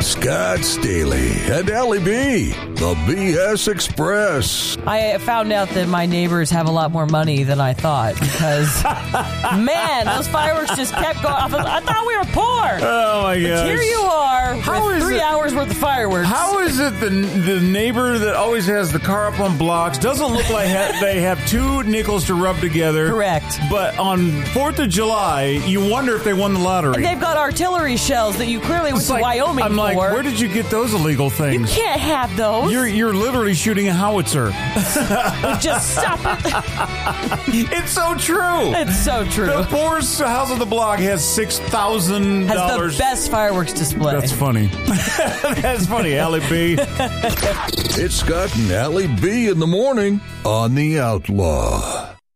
Scott Staley and Allie B, the BS Express. I found out that my neighbors have a lot more money than I thought because, man, those fireworks just kept going off. I thought we were poor. Oh, my gosh. Here you are with 3 hours worth of fireworks. How is it the neighbor that always has the car up on blocks doesn't look like they have two nickels to rub together? Correct. But on 4th of July, you wonder if they won the lottery. And they've got artillery shells that you clearly went to Wyoming I'm like, for. where did you get those illegal things? You can't have those. You're literally shooting a howitzer. Just stop it. It's so true. It's so true. The poorest house on the block has $6,000. Has the best fireworks display. That's funny. That's funny, Allie B. It's Scott and Allie B in the morning on The Outlaw.